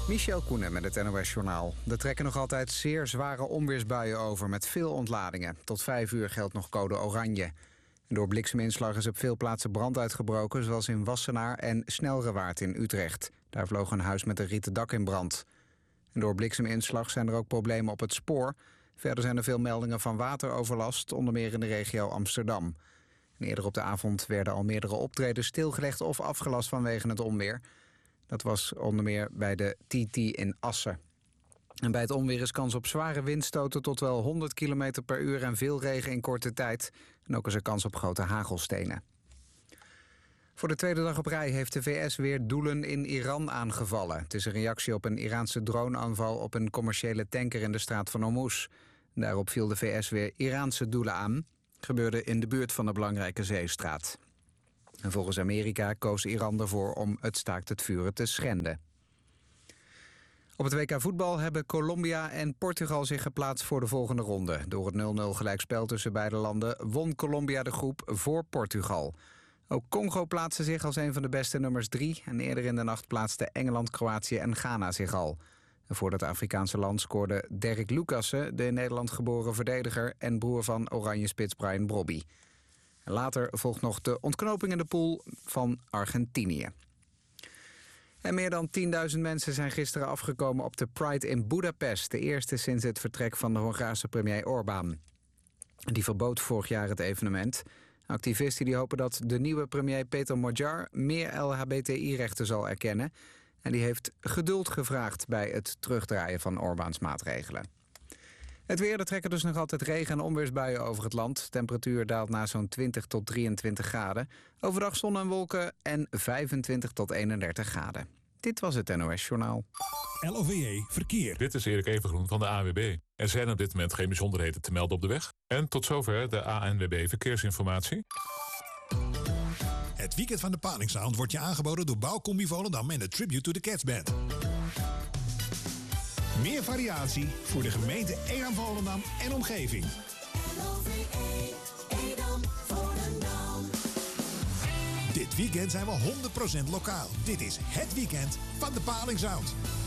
Michel Koenen met het NOS-journaal. Er trekken nog altijd zeer zware onweersbuien over met veel ontladingen. Tot 5 uur geldt nog code oranje. En door blikseminslag is op veel plaatsen brand uitgebroken... zoals in Wassenaar en Snelrewaard in Utrecht. Daar vloog een huis met een rieten dak in brand. En door blikseminslag zijn er ook problemen op het spoor. Verder zijn er veel meldingen van wateroverlast, onder meer in de regio Amsterdam. En eerder op de avond werden al meerdere optredens stilgelegd of afgelast vanwege het onweer. Dat was onder meer bij de TT in Assen. En bij het onweer is kans op zware windstoten tot wel 100 km per uur... en veel regen in korte tijd. En ook is er kans op grote hagelstenen. Voor de tweede dag op rij heeft de VS weer doelen in Iran aangevallen. Het is een reactie op een Iraanse droneaanval op een commerciële tanker in de straat van Hormuz. Daarop viel de VS weer Iraanse doelen aan. Het gebeurde in de buurt van de belangrijke zeestraat. En volgens Amerika koos Iran ervoor om het staakt het vuren te schenden. Op het WK voetbal hebben Colombia en Portugal zich geplaatst voor de volgende ronde. Door het 0-0 gelijkspel tussen beide landen won Colombia de groep voor Portugal. Ook Congo plaatste zich als een van de beste nummers 3... en eerder in de nacht plaatsten Engeland, Kroatië en Ghana zich al. En voor dat Afrikaanse land scoorde Derek Lucassen... de in Nederland geboren verdediger en broer van Oranje-spits Brian Brobby. Later volgt nog de ontknoping in de pool van Argentinië. En meer dan 10.000 mensen zijn gisteren afgekomen op de Pride in Budapest. De eerste sinds het vertrek van de Hongaarse premier Orbán. Die verbood vorig jaar het evenement. Activisten die hopen dat de nieuwe premier Peter Magyar meer LHBTI-rechten zal erkennen. En die heeft geduld gevraagd bij het terugdraaien van Orbáns maatregelen. Het weer, er trekken dus nog altijd regen- en onweersbuien over het land. De temperatuur daalt naar zo'n 20 tot 23 graden. Overdag zon en wolken en 25 tot 31 graden. Dit was het NOS Journaal. LOVE Verkeer. Dit is Erik Evengroen van de ANWB. Er zijn op dit moment geen bijzonderheden te melden op de weg. En tot zover de ANWB Verkeersinformatie. Het weekend van de Palingsound wordt je aangeboden door Bouwcombi Volendam en de Tribute to the Cats Band. Meer variatie voor de gemeente Edam, Volendam en omgeving. Dit weekend zijn we 100% lokaal. Dit is het weekend van de Palingsound.